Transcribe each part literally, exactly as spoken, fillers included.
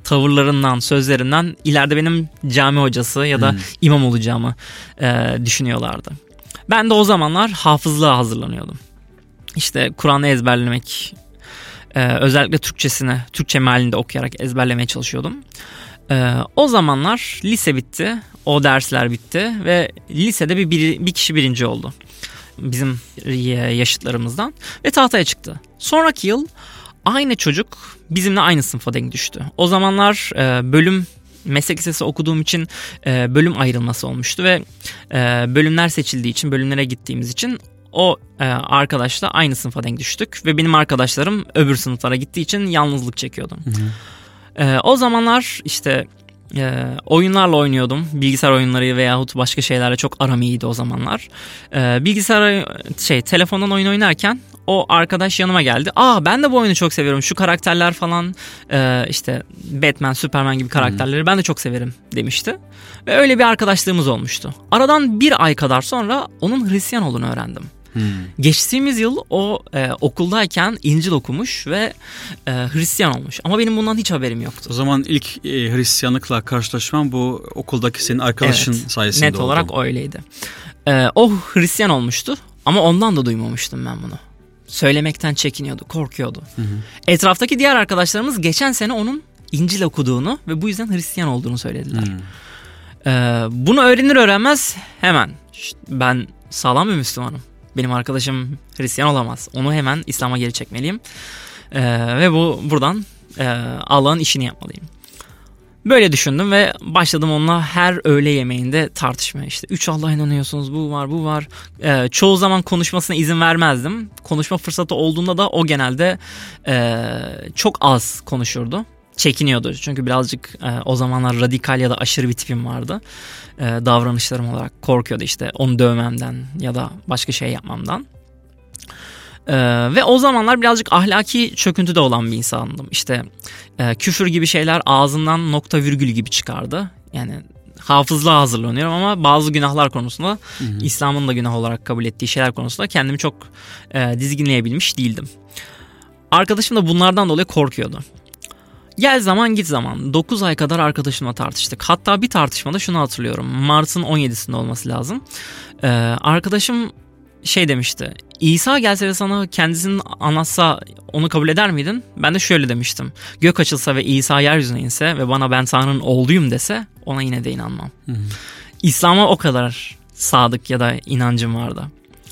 tavırlarından, sözlerinden ileride benim cami hocası ya da hmm. imam olacağımı e, düşünüyorlardı. Ben de o zamanlar hafızlığa hazırlanıyordum. İşte Kur'an'ı ezberlemek, e, özellikle Türkçesini, Türkçe mealinde okuyarak ezberlemeye çalışıyordum. E, o zamanlar lise bitti, o dersler bitti ve lisede bir, bir, bir kişi birinci oldu. Bizim yaşıtlarımızdan ve tahtaya çıktı. Sonraki yıl aynı çocuk bizimle aynı sınıfa denk düştü. O zamanlar e, bölüm meslek lisesi okuduğum için e, bölüm ayrılması olmuştu ve e, bölümler seçildiği için, bölümlere gittiğimiz için o e, arkadaşla aynı sınıfa denk düştük ve benim arkadaşlarım öbür sınıflara gittiği için yalnızlık çekiyordum. Hı hı. E, o zamanlar işte e, oyunlarla oynuyordum. Bilgisayar oyunları veyahut başka şeylerle çok aram iyiydi o zamanlar. E, bilgisayar şey telefondan oyun oynarken o arkadaş yanıma geldi. Aa ben de bu oyunu çok seviyorum. Şu karakterler falan e, işte Batman, Superman gibi karakterleri hmm. ben de çok severim demişti. Ve öyle bir arkadaşlığımız olmuştu. Aradan bir ay kadar sonra onun Hristiyan olduğunu öğrendim. Hmm. Geçtiğimiz yıl o e, okuldayken İncil okumuş ve e, Hristiyan olmuş. Ama benim bundan hiç haberim yoktu. O zaman ilk e, Hristiyanlıkla karşılaşmam bu okuldaki senin arkadaşın evet, sayesinde net oldu. Net olarak öyleydi. E, o Hristiyan olmuştu ama ondan da duymamıştım ben bunu. Söylemekten çekiniyordu, korkuyordu. Hı hı. Etraftaki diğer arkadaşlarımız geçen sene onun İncil okuduğunu ve bu yüzden Hristiyan olduğunu söylediler. Hı. Ee, bunu öğrenir öğrenmez hemen işte ben sağlam bir Müslümanım. Benim arkadaşım Hristiyan olamaz. Onu hemen İslam'a geri çekmeliyim. Ee, ve bu buradan e, Allah'ın işini yapmalıyım. Böyle düşündüm ve başladım onunla her öğle yemeğinde tartışmaya. İşte üç Allah'a inanıyorsunuz, bu var, bu var. Ee, çoğu zaman konuşmasına izin vermezdim. Konuşma fırsatı olduğunda da o genelde e, çok az konuşurdu. Çekiniyordu çünkü birazcık e, o zamanlar radikal ya da aşırı bir tipim vardı. E, davranışlarım olarak korkuyordu işte onu dövmemden ya da başka şey yapmamdan. Ee, ve o zamanlar birazcık ahlaki çöküntüde olan bir insandım. İşte e, küfür gibi şeyler ağzımdan nokta virgül gibi çıkardı. Yani hafızlığa hazırlanıyorum ama bazı günahlar konusunda hı hı. İslam'ın da günah olarak kabul ettiği şeyler konusunda kendimi çok e, dizginleyebilmiş değildim. Arkadaşım da bunlardan dolayı korkuyordu. Gel zaman git zaman dokuz ay kadar arkadaşımla tartıştık. Hatta bir tartışmada şunu hatırlıyorum. Mart'ın on yedisinde olması lazım. Ee, arkadaşım şey demişti. İsa gelse ve sana kendisini anlatsa onu kabul eder miydin? Ben de şöyle demiştim. Gök açılsa ve İsa yeryüzüne inse ve bana ben Tanrı'nın oğluyum dese ona yine de inanmam. Hı hı. İslam'a o kadar sadık ya da inancım vardı.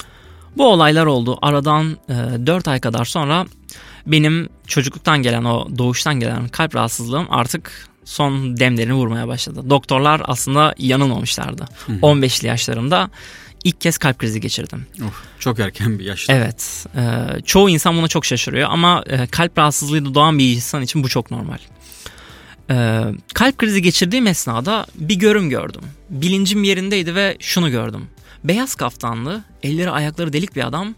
Bu olaylar oldu. Aradan e, dört ay kadar sonra benim çocukluktan gelen o doğuştan gelen kalp rahatsızlığım artık son demlerini vurmaya başladı. Doktorlar aslında yanılmamışlardı. Hı hı. on beşli yaşlarımda İlk kez kalp krizi geçirdim. Of, çok erken bir yaşta. Evet. E, çoğu insan buna çok şaşırıyor ama e, kalp rahatsızlığıyla doğan bir insan için bu çok normal. E, kalp krizi geçirdiğim esnada bir görüm gördüm. Bilincim yerindeydi ve şunu gördüm. Beyaz kaftanlı, elleri ayakları delik bir adam.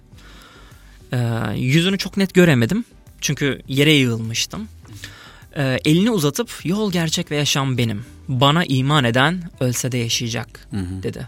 E, yüzünü çok net göremedim. Çünkü yere yığılmıştım. E, elini uzatıp yol, gerçek ve yaşam benim. Bana iman eden ölse de yaşayacak hı hı. dedi.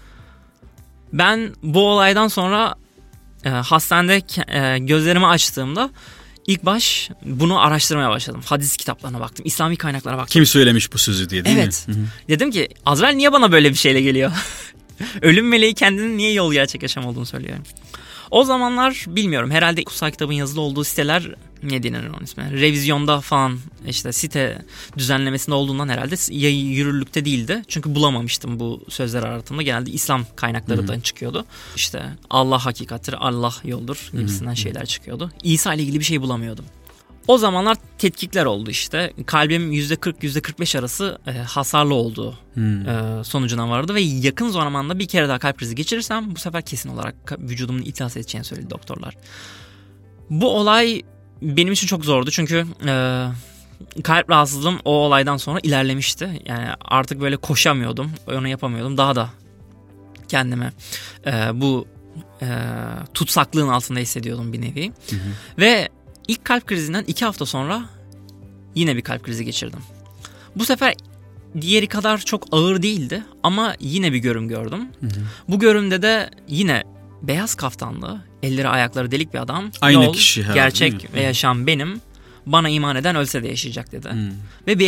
Ben bu olaydan sonra e, hastanede e, gözlerimi açtığımda ilk baş bunu araştırmaya başladım. Hadis kitaplarına baktım, İslami kaynaklara baktım. Kim söylemiş bu sözü diye değil evet. mi? Evet. Dedim ki Azrail niye bana böyle bir şeyle geliyor? Ölüm meleği kendinin niye yol, gerçek, yaşam olduğunu söylüyor. O zamanlar bilmiyorum, herhalde kutsal kitabın yazılı olduğu siteler ne denir onun ismi? Revizyonda falan işte site düzenlemesinde olduğundan herhalde yürürlükte değildi. Çünkü bulamamıştım bu sözler aratımda. Genelde İslam kaynaklarından Hı-hı. çıkıyordu. İşte Allah hakikattir, Allah yoldur gibisinden Hı-hı. şeyler çıkıyordu. İsa ile ilgili bir şey bulamıyordum. O zamanlar tetkikler oldu işte. Kalbim yüzde kırk yüzde kırk beş arası e, hasarlı olduğu hmm. e, sonucuna vardı ve yakın zamanda bir kere daha kalp krizi geçirirsem bu sefer kesin olarak vücudumun iflas edeceğini söyledi doktorlar. Bu olay benim için çok zordu çünkü e, kalp rahatsızlığım o olaydan sonra ilerlemişti. Yani artık böyle koşamıyordum, onu yapamıyordum. Daha da kendimi e, bu e, tutsaklığın altında hissediyordum bir nevi. Hı hı. Ve İlk kalp krizinden iki hafta sonra yine bir kalp krizi geçirdim. Bu sefer diğeri kadar çok ağır değildi ama yine bir görüm gördüm. Hı hı. Bu görümde de yine beyaz kaftanlı, elleri ayakları delik bir adam. Aynı Yol, kişi herhalde, gerçek ve yaşam benim. Bana iman eden ölse de yaşayacak dedi. Hı. Ve bir